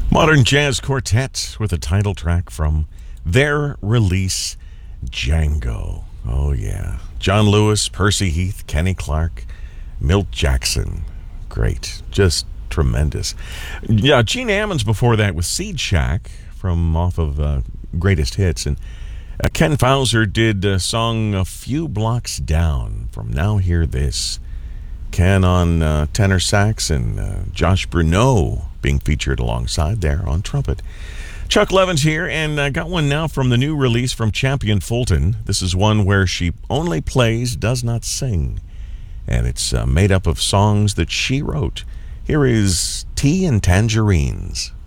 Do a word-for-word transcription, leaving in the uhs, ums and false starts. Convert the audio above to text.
Modern Jazz Quartet with a title track from their release, Django. Oh, yeah. John Lewis, Percy Heath, Kenny Clark, Milt Jackson. Great. Just tremendous. Yeah, Gene Ammons before that with Seed Shack from off of uh, Greatest Hits. And uh, Ken Fowler did a song A Few Blocks Down from Now Hear This. Ken on uh, tenor sax and uh, Josh Bruneau being featured alongside there on trumpet. Chuck Levin's here, and I got one now from the new release from Champion Fulton. This is one where she only plays, does not sing. And it's uh, made up of songs that she wrote. Here is Tea and Tangerines.